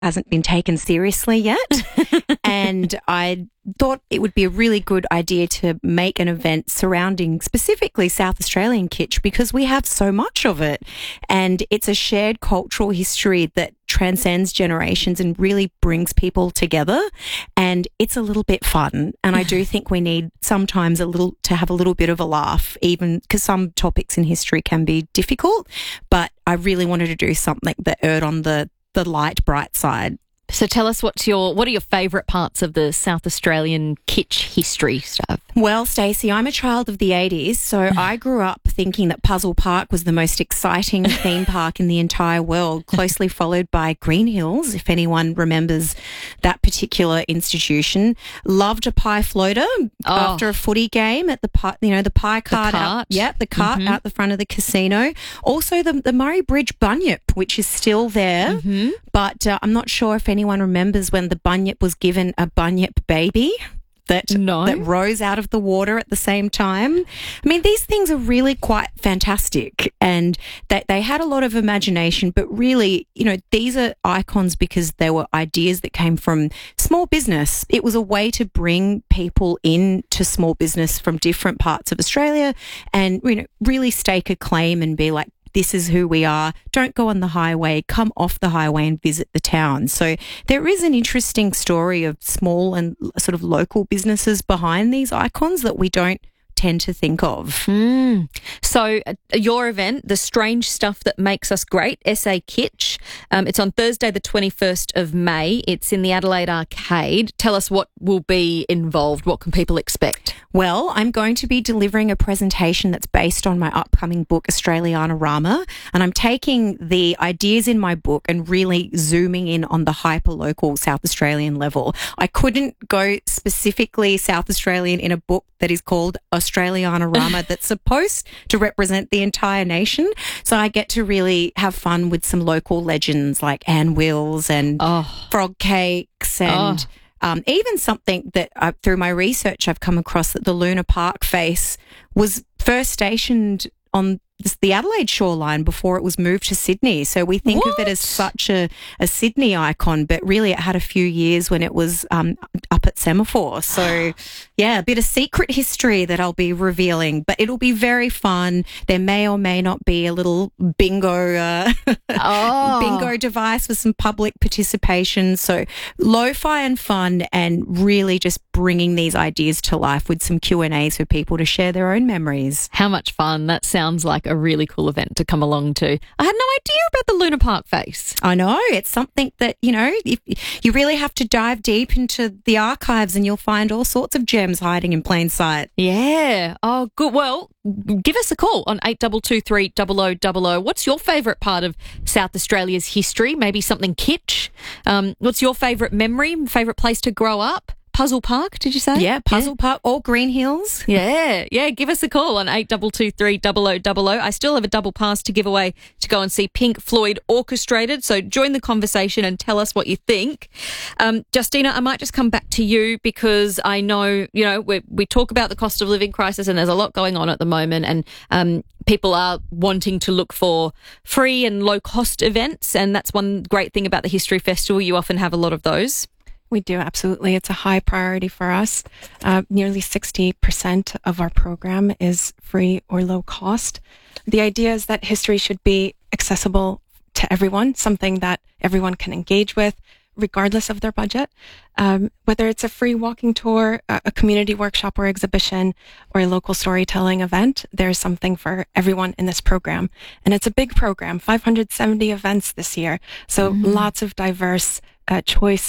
hasn't been taken seriously yet. And I thought it would be a really good idea to make an event surrounding specifically South Australian kitsch because we have so much of it. And it's a shared cultural history that transcends generations and really brings people together. And it's a little bit fun. And I do think we need sometimes to have a little bit of a laugh, even because some topics in history can be difficult. But I really wanted to do something that erred on the light, bright side. So tell us what are your favourite parts of the South Australian kitsch history stuff? Well, Stacey, I'm a child of the 80s, so I grew up thinking that Puzzle Park was the most exciting theme park in the entire world, closely followed by Green Hills, if anyone remembers that particular institution. Loved a pie floater after a footy game at the pie cart. The cart out the front of the casino. Also the Murray Bridge bunyip, which is still there, but I'm not sure if anyone remembers when the bunyip was given a bunyip baby that rose out of the water at the same time. I mean, these things are really quite fantastic, and they had a lot of imagination, but really, these are icons because they were ideas that came from small business. It was a way to bring people into small business from different parts of Australia and, really stake a claim and be like, this is who we are. Don't go on the highway. Come off the highway and visit the town. So there is an interesting story of small and sort of local businesses behind these icons that we don't tend to think of. So your event, The Strange Stuff That Makes Us Great, SA Kitsch, it's on Thursday the 21st of May. It's in the Adelaide Arcade. Tell us what will be involved. What can people expect? Well, I'm going to be delivering a presentation that's based on my upcoming book, Australiana-rama, and I'm taking the ideas in my book and really zooming in on the hyper-local South Australian level. I couldn't go specifically South Australian in a book that is called Australiana-rama that's supposed to represent the entire nation. So I get to really have fun with some local legends like Ann Wills and frog cakes and even something that through my research I've come across, that the Luna Park face was first stationed on the Adelaide shoreline before it was moved to Sydney. So we think of it as such a Sydney icon, but really it had a few years when it was up at Semaphore. So yeah, a bit of secret history that I'll be revealing, but it'll be very fun. There may or may not be a little bingo bingo device with some public participation. So lo-fi and fun, and really just bringing these ideas to life with some Q&As for people to share their own memories. How much fun. That sounds like a really cool event to come along to. I had no idea about the Luna Park face. I know. It's something that, if you really have to dive deep into the archives and you'll find all sorts of gems hiding in plain sight. Yeah. Oh, good. Well, give us a call on 8223 0000. What's your favourite part of South Australia's history? Maybe something kitsch. What's your favourite memory, favourite place to grow up? Puzzle Park, did you say? Yeah, Puzzle Park or Green Hills. Yeah, give us a call on 8223 0000. I still have a double pass to give away to go and see Pink Floyd orchestrated, so join the conversation and tell us what you think. Justina, I might just come back to you because I know, we talk about the cost of living crisis and there's a lot going on at the moment, and people are wanting to look for free and low-cost events, and that's one great thing about the History Festival. You often have a lot of those. We do, absolutely. It's a high priority for us. Nearly 60% of our program is free or low cost. The idea is that history should be accessible to everyone, something that everyone can engage with, regardless of their budget. Whether it's a free walking tour, a community workshop or exhibition, or a local storytelling event, there's something for everyone in this program. And it's a big program, 570 events this year. So lots of diverse choice